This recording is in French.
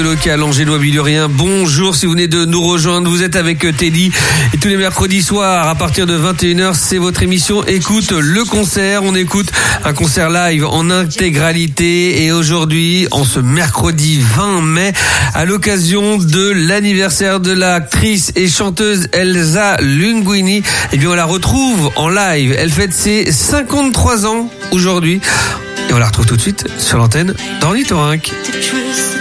Local angélois-bilurien, bonjour. Si vous venez de nous rejoindre, vous êtes avec Teddy et tous les mercredis soirs à partir de 21h, c'est votre émission Écoute le concert. On écoute un concert live en intégralité et aujourd'hui, en ce mercredi 20 mai, à l'occasion de l'anniversaire de l'actrice et chanteuse Elsa Linguini, eh bien on la retrouve en live. Elle fête ses 53 ans aujourd'hui et on la retrouve tout de suite sur l'antenne d'Ornithorynque.